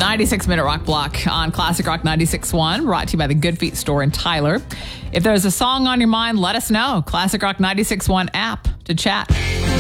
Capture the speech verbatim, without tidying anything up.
ninety-six minute rock block on Classic Rock ninety-six point one, brought to you by the Good Feet store in Tyler. If there's a song on your mind, let us know. Classic Rock ninety-six point one app to chat.